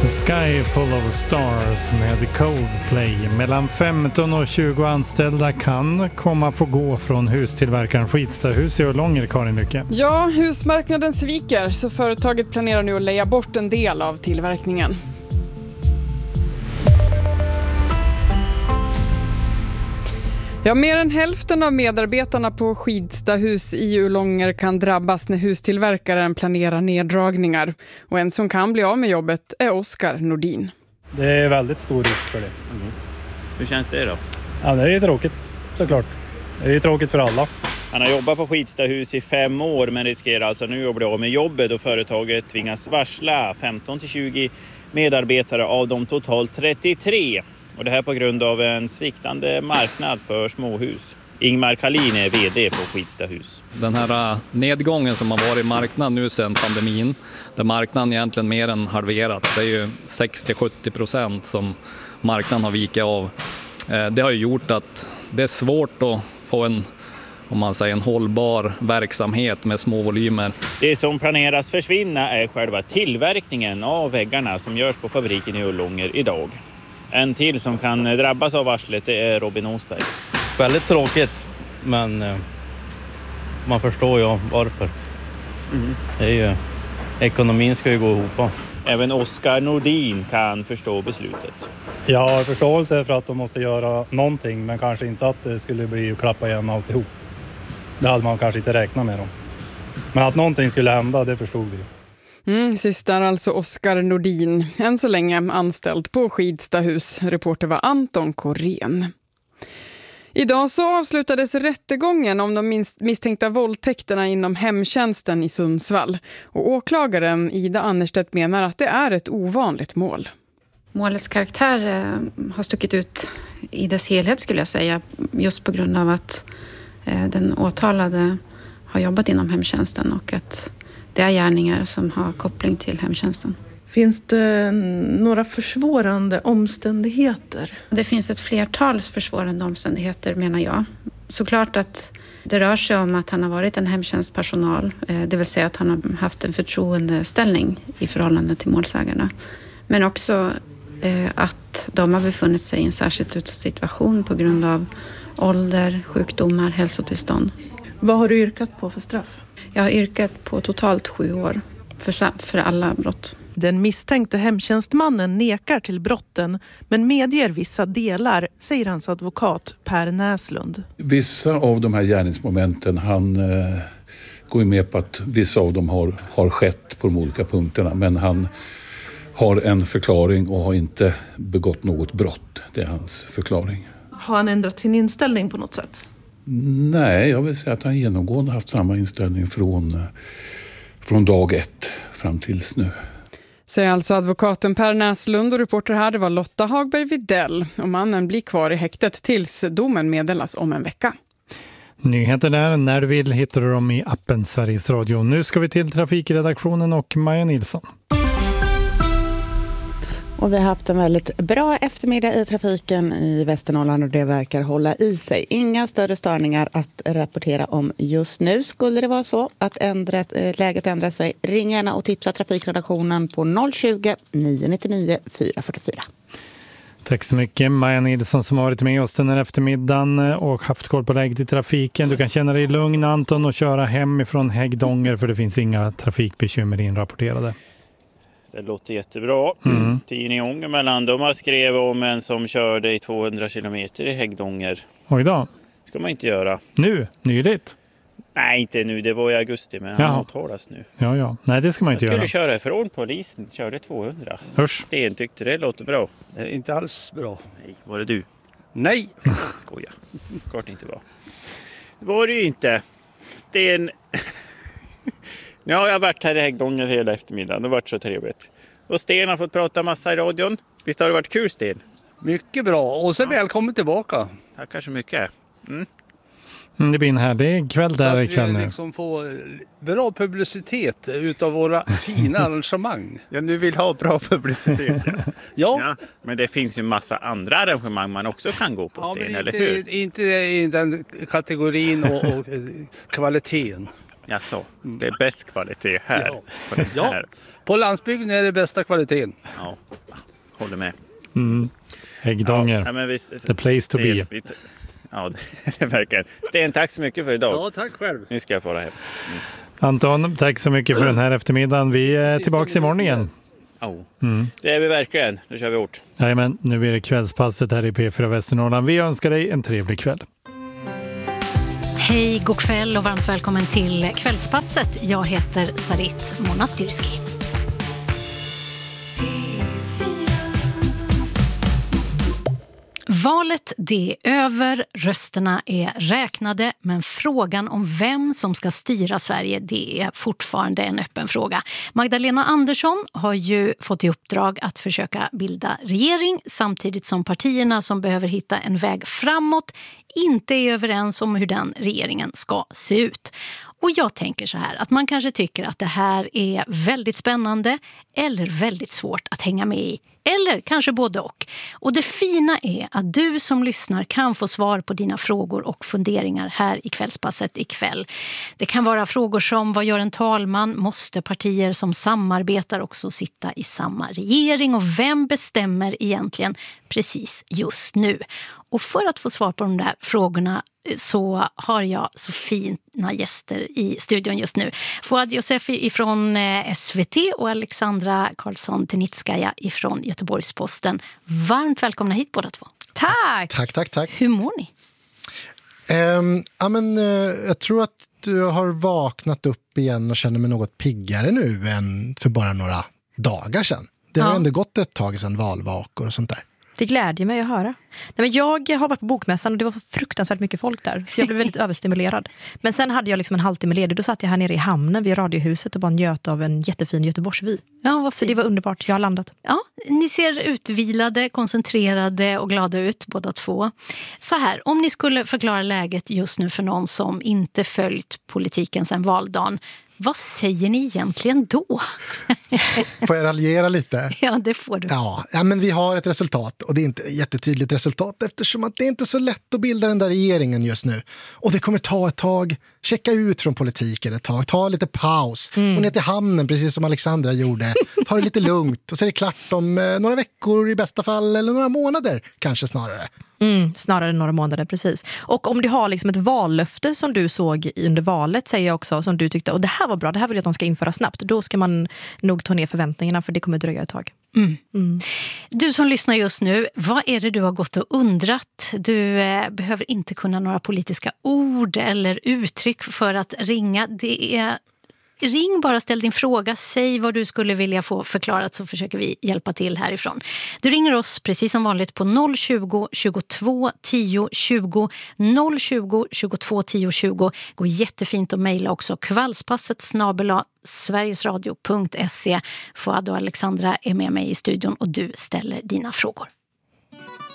Sky Full of Stars med Coldplay. Mellan 15 och 20 anställda kan komma få gå från hustillverkaren Skidstahus i Ullånger, Karin Lycke. Ja, husmarknaden sviker så företaget planerar nu att leja bort en del av tillverkningen. Ja, mer än hälften av medarbetarna på Skidstahus i Ullånger kan drabbas när hustillverkaren planerar neddragningar. Och en som kan bli av med jobbet är Oskar Nordin. Det är väldigt stor risk för det. Mm. Hur känns det då? Ja, det är ju tråkigt såklart. Det är ju tråkigt för alla. Han har jobbat på Skidstahus i 5 år men riskerar alltså nu att bli av med jobbet och företaget tvingas varsla 15-20 medarbetare av de totalt 33. Och det här på grund av en sviktande marknad för småhus. Ingmar Kallin är vd på Skidstahus. Den här nedgången som har varit i marknaden nu sedan pandemin, där marknaden egentligen mer än halverat, det är ju 60-70% som marknaden har vikit av. Det har ju gjort att det är svårt att få en hållbar verksamhet med små volymer. Det som planeras försvinna är själva tillverkningen av väggarna som görs på fabriken i Ullånger idag. En till som kan drabbas av varslet är Robin Åsberg. Väldigt tråkigt, men man förstår ju varför. Det är ju, ekonomin ska ju gå ihop. Även Oskar Nordin kan förstå beslutet. Jag har förståelse för att de måste göra någonting, men kanske inte att det skulle bli att klappa igen alltihop. Det hade man kanske inte räknat med dem. Men att någonting skulle hända, det förstod vi. Sist är alltså Oskar Nordin, än så länge anställd på Skidstahus. Reporter var Anton Korén. Idag så avslutades rättegången om de misstänkta våldtäkterna inom hemtjänsten i Sundsvall. Och åklagaren Ida Annerstedt menar att det är ett ovanligt mål. Målets karaktär har stuckit ut i dess helhet skulle jag säga. Just på grund av att den åtalade har jobbat inom hemtjänsten och att det är gärningar som har koppling till hemtjänsten. Finns det några försvårande omständigheter? Det finns ett flertal försvårande omständigheter menar jag. Såklart att det rör sig om att han har varit en hemtjänstpersonal. Det vill säga att han har haft en förtroendeställning i förhållande till målsägarna. Men också att de har befunnit sig i en särskilt utsatt situation på grund av ålder, sjukdomar, hälsotillstånd. Vad har du yrkat på för straff? Jag har yrkat på totalt 7 år för alla brott. Den misstänkte hemtjänstmannen nekar till brotten men medger vissa delar, säger hans advokat Per Näslund. Vissa av de här gärningsmomenten, han går ju med på att vissa av dem har skett på de olika punkterna. Men han har en förklaring och har inte begått något brott. Det är hans förklaring. Har han ändrat sin inställning på något sätt? Nej, jag vill säga att han genomgående haft samma inställning från dag 1 fram tills nu. Säger alltså advokaten Per Näslund och reporter här, det var Lotta Hagberg Videll. Och mannen blir kvar i häktet tills domen meddelas om en vecka. Nyheter där, när du vill hittar du dem i appen Sveriges Radio. Nu ska vi till trafikredaktionen och Maja Nilsson. Och vi har haft en väldigt bra eftermiddag i trafiken i Västernorrland och det verkar hålla i sig. Inga större störningar att rapportera om just nu. Skulle det vara så att läget ändrar sig, ring gärna och tipsa trafikredaktionen på 020-999 444. Tack så mycket Maja Nilsson som har varit med oss den här eftermiddagen och haft koll på läget i trafiken. Du kan känna dig lugn Anton och köra hem ifrån Häggdånger för det finns inga trafikbekymmer inrapporterade. Det låter jättebra. Tidning Ångermanland, de har skrivit om en som körde i 200 kilometer i Häggdånger. Oj då. Ska man inte göra. Nu? Nyligt? Nej, inte nu. Det var i augusti, men han åtalas nu. Ja. Nej, det ska man inte göra. Jag skulle köra ifrån polisen. Körde 200. Usch. Sten tyckte det låter bra. Det är inte alls bra. Nej, var det du? Nej. Skoja. Klart inte var. Det var det ju inte. Sten... Nu har jag varit här i Häggdånger hela eftermiddagen. Det har varit så trevligt. Och Sten har fått prata massa i radion. Visst har det varit kul, Sten? Mycket bra. Och så välkommen tillbaka. Tackar så mycket. Det blir en härlig kväll där ikväll nu. Så att vi liksom får bra publicitet utav våra fina arrangemang. Ja, du vill ha bra publicitet. Ja. Men det finns ju massa andra arrangemang man också kan gå på, Sten, eller hur? Inte i den kategorin och kvaliteten. Jaså, det är bäst kvalitet här. Ja. På den Ja, här. på landsbygden är det bästa kvaliteten. Ja, håller med. Häggdånger. Ja, men visst, The place to be. Ja, det verkar. Sten, tack så mycket för idag. Ja, tack själv. Nu ska jag få det hem. Anton, tack så mycket för den här eftermiddagen. Vi är tillbaka imorgon igen. Det är vi verkligen. Nu kör vi hårt. Jajamän, nu är det kvällspasset här i P4 Västernorrland. Vi önskar dig en trevlig kväll. Hej, god kväll och varmt välkommen till Kvällspasset. Jag heter Sarit Monastyrski. Valet det är över, rösterna är räknade, men frågan om vem som ska styra Sverige det är fortfarande en öppen fråga. Magdalena Andersson har ju fått i uppdrag att försöka bilda regering samtidigt som partierna som behöver hitta en väg framåt inte är överens om hur den regeringen ska se ut. Och jag tänker så här, att man kanske tycker att det här är väldigt spännande eller väldigt svårt att hänga med i. Eller kanske både och. Och det fina är att du som lyssnar kan få svar på dina frågor och funderingar här i Kvällspasset ikväll. Det kan vara frågor som: vad gör en talman? Måste partier som samarbetar också sitta i samma regering? Och vem bestämmer egentligen precis just nu? Och för att få svar på de där frågorna så har jag så fina gäster i studion just nu. Fouad Youssefi ifrån SVT och Alexandra Karlsson-Tenitskaya ifrån Göteborgs-Posten. Varmt välkomna hit båda två. Tack. Tack. Hur mår ni? Jag tror att du har vaknat upp igen och känner mig något piggare nu än för bara några dagar sedan. Det har ändå gått ett tag sedan valvakor och sånt där. Det glädjer mig att höra. Nej, men jag har varit på bokmässan och det var fruktansvärt mycket folk där. Så jag blev väldigt överstimulerad. Men sen hade jag liksom en halvtimme ledig. Då satt jag här nere i hamnen vid radiohuset och bara njöt av en jättefin Göteborgsvy. Ja, så det var underbart. Jag har landat. Ja, ni ser utvilade, koncentrerade och glada ut båda två. Så här, om ni skulle förklara läget just nu för någon som inte följt politiken sedan valdagen, vad säger ni egentligen då? Får jag raljera lite? Ja, det får du. Ja, men vi har ett resultat och det är inte ett jättetydligt resultat eftersom att det är inte så lätt att bilda den där regeringen just nu. Och det kommer ta ett tag, checka ut från politiken ett tag, ta lite paus och ner till hamnen precis som Alexandra gjorde. Ta det lite lugnt och så är det klart om några veckor i bästa fall eller några månader kanske snarare. Snarare några månader, precis. Och om du har liksom ett vallöfte som du såg under valet, säger jag också, som du tyckte, och det här var bra, det här vill jag att de ska införa snabbt, då ska man nog ta ner förväntningarna för det kommer dröja ett tag. Du som lyssnar just nu, vad är det du har gått och undrat? Du behöver inte kunna några politiska ord eller uttryck för att ringa. Ring bara, ställ din fråga, säg vad du skulle vilja få förklarat så försöker vi hjälpa till härifrån. Du ringer oss precis som vanligt på 020 22 10 20 020 22 10 20. Går jättefint att mejla också, kvällspasset@sverigesradio.se. Fouad och Alexandra är med mig i studion och du ställer dina frågor.